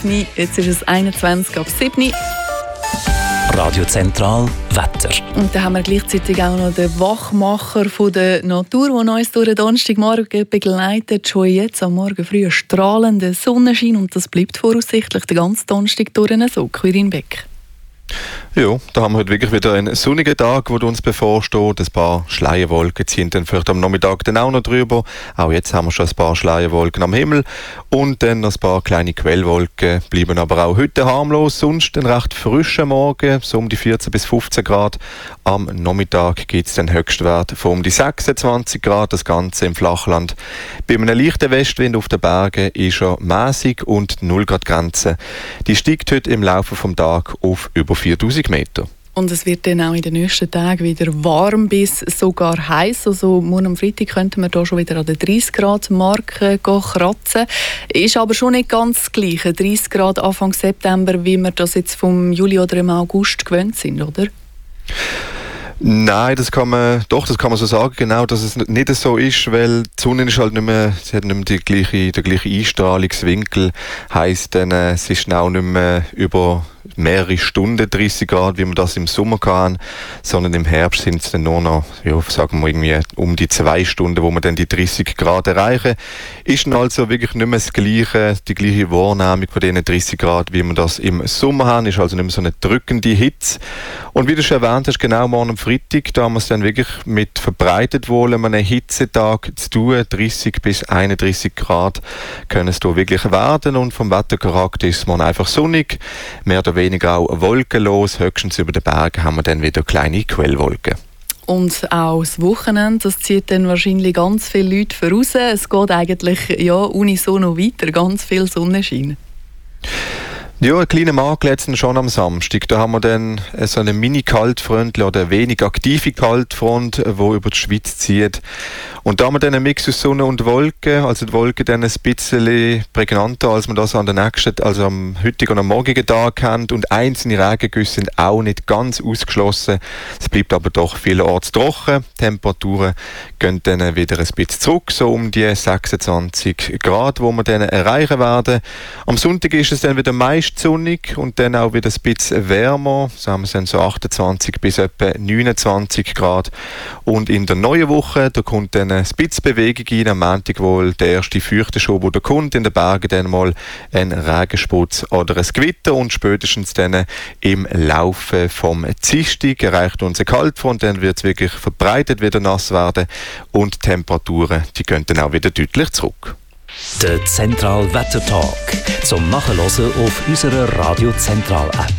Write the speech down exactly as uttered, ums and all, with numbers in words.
Jetzt ist es einundzwanzig ab sieben. Radio Zentral Wetter. Und dann haben wir gleichzeitig auch noch den Wachmacher von der Natur, der uns durch den Donnerstagmorgen begleitet. Schon jetzt am Morgen früh strahlender Sonnenschein und das bleibt voraussichtlich den ganzen Donnerstag durch so. Quirin Beck. Ja, da haben wir heute wirklich wieder einen sonnigen Tag, der uns bevorsteht. Ein paar Schleierwolken ziehen dann vielleicht am Nachmittag dann auch noch drüber. Auch jetzt haben wir schon ein paar Schleierwolken am Himmel. Und dann noch ein paar kleine Quellwolken, bleiben aber auch heute harmlos. Sonst ein recht frischer Morgen, so um die vierzehn bis fünfzehn Grad. Am Nachmittag gibt es den Höchstwert von um die sechsundzwanzig Grad, das Ganze im Flachland. Bei einem leichten Westwind auf den Bergen ist er mäßig und null Grad Grenze. Die steigt heute im Laufe des Tages auf über viertausend Meter. Und es wird dann auch in den nächsten Tagen wieder warm bis sogar heiß. Also morgen am Freitag könnten wir da schon wieder an der dreißig Grad Marke kratzen. Ist aber schon nicht ganz das Gleiche. dreißig Grad Anfang September, wie wir das jetzt vom Juli oder im August gewöhnt sind, oder? Nein, das kann man, doch, das kann man so sagen, genau, dass es nicht so ist, weil die Sonne ist halt nicht mehr, sie hat nicht mehr die gleiche, der gleiche Einstrahlungswinkel, heisst dann, äh, es ist auch nicht mehr über mehrere Stunden dreißig Grad, wie man das im Sommer kann, sondern im Herbst sind es dann nur noch, ja, sagen wir irgendwie um die zwei Stunden, wo man dann die dreißig Grad erreichen. Ist dann also wirklich nicht mehr das gleiche, die gleiche Wahrnehmung von diesen dreißig Grad, wie man das im Sommer haben, ist also nicht mehr so eine drückende Hitze. Und wie du schon erwähnt hast, genau morgen am Freitag, da haben wir es dann wirklich mit verbreitet wohl einem Hitzetag zu tun, dreißig bis einunddreißig Grad können es da wirklich werden und vom Wettercharakter ist es morgen einfach sonnig, mehr oder weniger auch wolkenlos, höchstens über den Bergen haben wir dann wieder kleine Quellwolken. Und auch das Wochenende, das zieht dann wahrscheinlich ganz viele Leute voraus. Es geht eigentlich ja, unisono weiter, ganz viel Sonnenschein. Ja, ein kleiner Makel jetzt schon am Samstag. Da haben wir dann so eine Mini-Kaltfront oder wenig aktive Kaltfront, die über die Schweiz zieht. Und da haben wir dann einen Mix aus Sonne und Wolken, also die Wolken dann ein bisschen prägnanter, als man das an den nächsten, also am heutigen und am morgigen Tag kennt. Und einzelne Regengüsse sind auch nicht ganz ausgeschlossen. Es bleibt aber doch vielerorts trocken. Die Temperaturen gehen dann wieder ein bisschen zurück, so um die sechsundzwanzig Grad, wo wir dann erreichen werden. Am Sonntag ist es dann wieder meist sonnig und dann auch wieder ein bisschen wärmer. So haben wir dann so achtundzwanzig bis etwa neunundzwanzig Grad. Und in der neuen Woche, da kommt dann ein bisschen Bewegung rein. Am Montag wohl der erste feuchte Schub, der kommt. In den Bergen dann mal ein Regensputz oder ein Gewitter. Und spätestens dann im Laufe vom Dienstag erreicht uns eine Kaltfront. Dann wird es wirklich verbreitet wieder nass werden. Und die Temperaturen, die gehen dann auch wieder deutlich zurück. Der Zentral Wetter Talk zum Nachhören auf unserer Radio Zentral App.